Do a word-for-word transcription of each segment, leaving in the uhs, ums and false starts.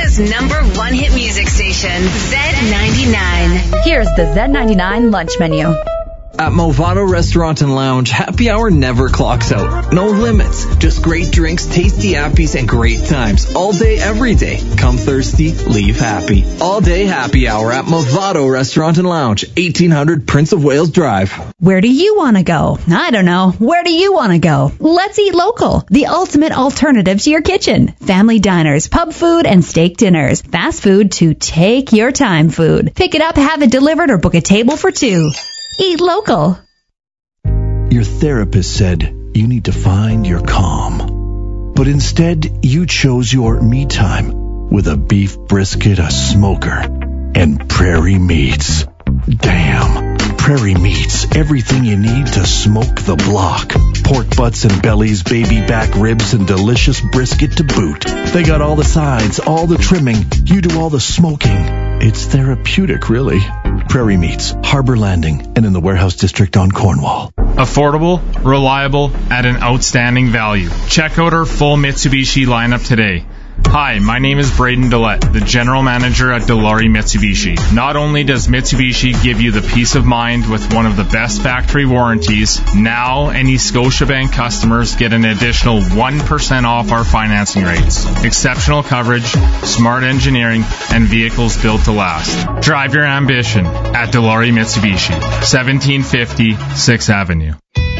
Regina's number one hit music station, Z ninety-nine. Here's the Z ninety-nine lunch menu. At Movado Restaurant and Lounge, happy hour never clocks out. No limits. Just great drinks, tasty appies, and great times. All day, every day. Come thirsty, leave happy. All day happy hour at Movado Restaurant and Lounge, eighteen hundred Prince of Wales Drive. Where do you want to go? I don't know. Where do you want to go? Let's eat local. The ultimate alternative to your kitchen. Family diners, pub food, and steak dinners. Fast food to take your time food. Pick it up, have it delivered, or book a table for two. Eat local. Your therapist said you need to find your calm. But instead, you chose your me time with a beef brisket, a smoker, and Prairie Meats. Damn. Prairie Meats, everything you need to smoke the block. Pork butts and bellies, baby back ribs, and delicious brisket to boot. They got all the sides, all the trimming. You do all the smoking. It's therapeutic, really. Prairie Meats, Harbor Landing, and in the Warehouse District on Cornwall. Affordable, reliable, at an outstanding value. Check out our full Mitsubishi lineup today. Hi, my name is Braden Dillette, the General Manager at Dilawri Mitsubishi. Not only does Mitsubishi give you the peace of mind with one of the best factory warranties, now any Scotiabank customers get an additional one percent off our financing rates. Exceptional coverage, smart engineering, and vehicles built to last. Drive your ambition at Dilawri Mitsubishi, seventeen fifty sixth Avenue.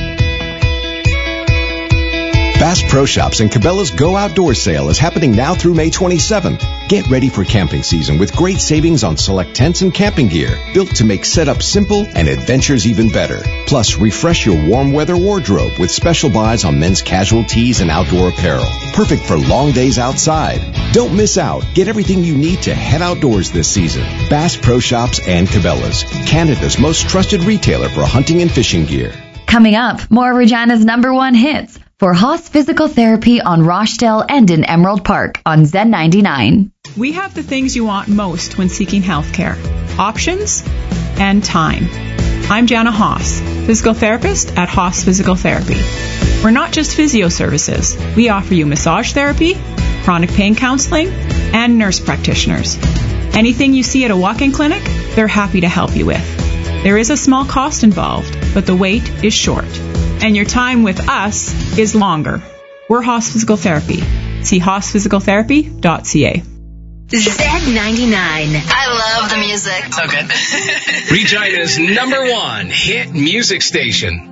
Bass Pro Shops and Cabela's Go Outdoor Sale is happening now through May twenty-seventh. Get ready for camping season with great savings on select tents and camping gear, built to make setup simple and adventures even better. Plus, refresh your warm weather wardrobe with special buys on men's casual tees and outdoor apparel. Perfect for long days outside. Don't miss out. Get everything you need to head outdoors this season. Bass Pro Shops and Cabela's, Canada's most trusted retailer for hunting and fishing gear. Coming up, more Regina's number one hits for Haas Physical Therapy on Rochdale and in Emerald Park on Z ninety-nine. We have the things you want most when seeking healthcare: options and time. I'm Jana Haas, physical therapist at Haas Physical Therapy. We're not just physio services. We offer you massage therapy, chronic pain counseling, and nurse practitioners. Anything you see at a walk-in clinic, they're happy to help you with. There is a small cost involved, but the wait is short. And your time with us is longer. We're Haas Physical Therapy. See haas physical therapy dot c a. Z ninety-nine. I love the music. So good. Regina's number one hit music station.